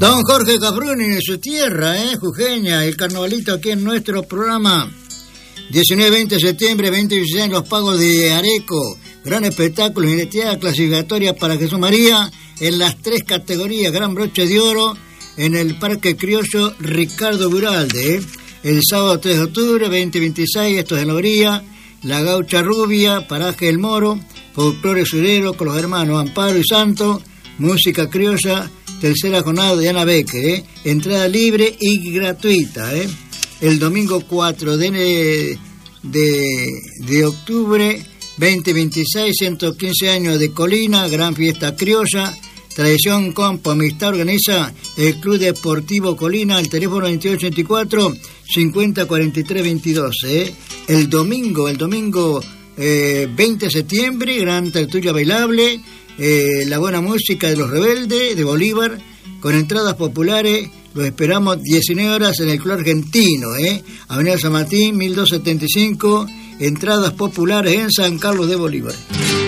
Don Jorge Capruni de su tierra, Jujeña, el carnavalito aquí en nuestro programa. 19-20 de septiembre, 2016 en los Pagos de Areco. Gran espectáculo, jineteada clasificatoria para Jesús María en las 3 categorías. Gran broche de oro en el Parque Criollo Ricardo Buralde. El sábado 3 de octubre, 2026, esto es en Lobería. La Gaucha Rubia, Paraje El Moro, folclore surero con los hermanos Amparo y Santo, música criolla, tercera jornada de Ana Becker, entrada libre y gratuita, El domingo 4 de octubre 2026, 115 años de Colina, gran fiesta criolla, tradición compo, amistad, organiza el Club Deportivo Colina, el teléfono 2884 504322, El domingo 20 de septiembre, gran tertulia bailable, la buena música de los Rebeldes de Bolívar, con entradas populares. Los esperamos 19 horas en el Club Argentino, Avenida San Martín, 1275, entradas populares en San Carlos de Bolívar.